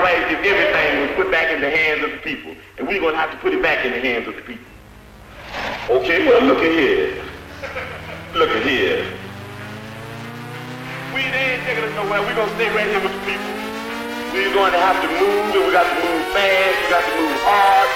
nice if everything was put back in the hands of the people. And we're going to have to put it back in the hands of the people. Okay, well, look at here. Look at here. We ain't taking us nowhere. We're going to stay right here with the people. We're going to have to move, and we got to move fast. We got to move hard.